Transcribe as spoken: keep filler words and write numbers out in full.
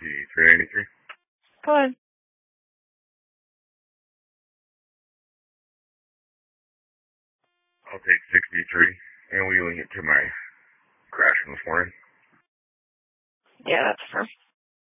sixty-three ninety-three. Go ahead. I'll take sixty-three, and will you link it to my crash from this morning? Yeah, that's fair.